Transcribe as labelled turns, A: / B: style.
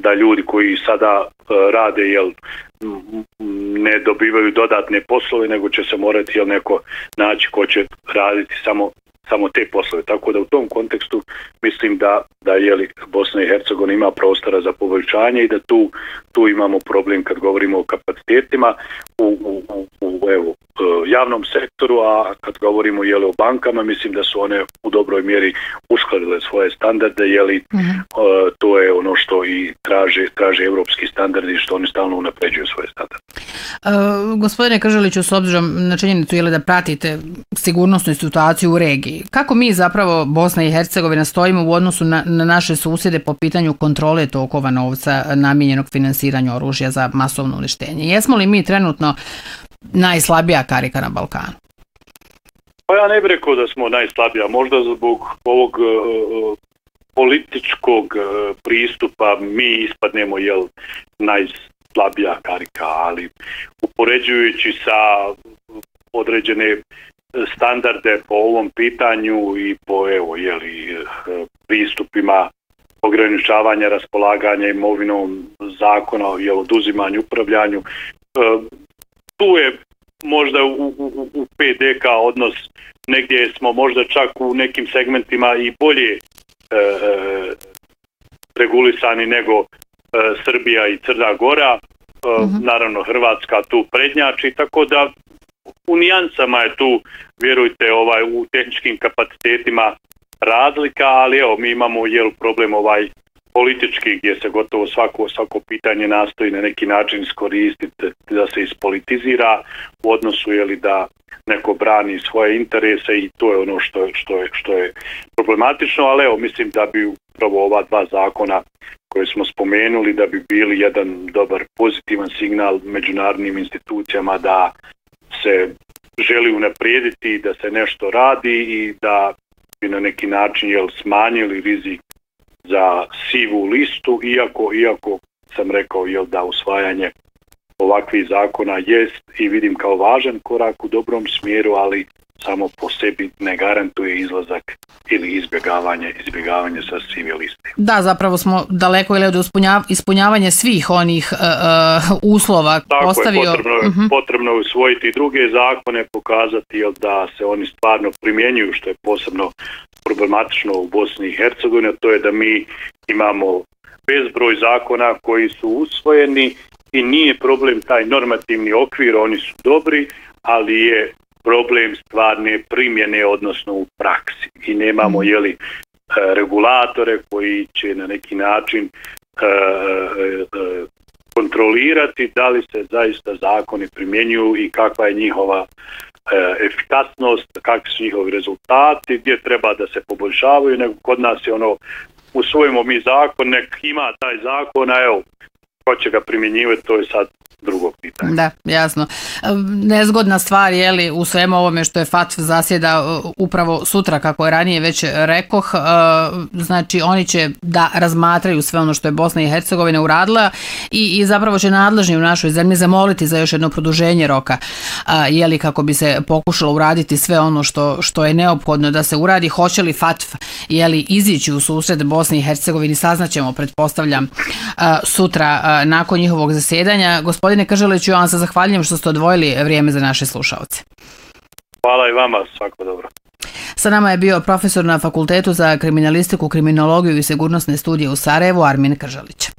A: da ljudi koji sada rade ne dobivaju dodatne poslove, nego će se morati neko naći ko će raditi samo te poslove. Tako da u tom kontekstu mislim da Bosna i Hercegovina ima prostora za poboljšanje i da tu imamo problem kad govorimo o kapacitetima u javnom sektoru, a kad govorimo o bankama, mislim da su one u dobroj mjeri uskladile svoje standarde, to je ono što i traže evropski standardi, što oni stalno unapređuju svoje standarde.
B: Gospodine Krželiću, s obzirom na činjenicu da pratite sigurnosnu situaciju u regiji, kako mi zapravo Bosna i Hercegovina stojimo u odnosu na naše susjede po pitanju kontrole tokova novca namijenjenog finansiranju oružja za masovno uništenje? Jesmo li mi trenutno najslabija karika na Balkanu?
A: Pa ja ne bih rekao da smo najslabija, možda zbog ovog političkog pristupa mi ispadnemo najslabija karika, ali upoređujući sa određene standarde po ovom pitanju i po pristupima ograničavanja raspolaganja imovinom, zakona o oduzimanju, upravljanju, tu je možda u PDK odnos, negdje smo možda čak u nekim segmentima i bolje regulisani nego Srbija i Crna Gora, naravno Hrvatska tu prednjači, tako da u nijansama je tu, vjerujte, u tehničkim kapacitetima razlika, ali mi imamo problem politički, gdje se gotovo svako pitanje nastoji na neki način iskoristiti da se ispolitizira u odnosu da neko brani svoje interese, i to je ono što je problematično, ali mislim da bi upravo ova dva zakona koje smo spomenuli da bi bili jedan dobar pozitivan signal međunarodnim institucijama da se želi unaprijediti, da se nešto radi i da bi na neki način smanjili rizik za sivu listu, iako sam rekao da usvajanje ovakvih zakona jest i vidim kao važan korak u dobrom smjeru, ali samo po sebi ne garantuje izlazak ili izbjegavanje sa sive liste.
B: Da, zapravo smo daleko od ispunjavanja svih onih uslova.
A: Tako je, potrebno je usvojiti druge zakone, pokazati da se oni stvarno primjenjuju, što je posebno problematično u Bosni i Hercegovini, to je da mi imamo bezbroj zakona koji su usvojeni i nije problem taj normativni okvir, oni su dobri, ali je problem stvarne primjene, odnosno u praksi. I nemamo regulatore koji će na neki način kontrolirati da li se zaista zakoni primjenjuju i kakva je njihova efikasnost, kakvi su njihovi rezultati, gdje treba da se poboljšavaju, nego kod nas je usvojimo mi zakon, nek ima taj zakon, a ko će ga primjenjivati, to je sad drugo pitanje.
B: Da, jasno. Nezgodna stvar je u svemu ovome što je FATF zasjeda upravo sutra, kako je ranije već rekoh, znači oni će da razmatraju sve ono što je Bosna i Hercegovina uradila i zapravo će nadležni u našoj zemlji zamoliti za još jedno produženje roka, kako bi se pokušalo uraditi sve ono što je neophodno da se uradi. Hoće li FATF izići u susret Bosni i Hercegovini, saznaćemo, pretpostavljam, sutra nakon njihovog zasjedanja. Gospodine Krželiću, ja vam se zahvaljujem što ste odvojili vrijeme za naše slušaoce.
A: Hvala i vama, svako dobro.
B: Sa nama je bio profesor na Fakultetu za kriminalistiku, kriminologiju i sigurnosne studije u Sarajevu, Armin Krželić.